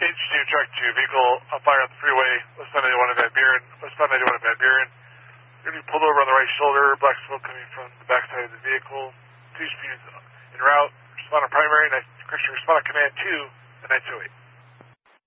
Interesting track 2, vehicle on fire on the freeway, westbound 91 in Van Buren, westbound 91 in Van Buren. You're going to be pulled over on the right shoulder, black smoke coming from the backside of the vehicle. 2 speeds en route, respond on primary, Christian respond on command 2, and 928.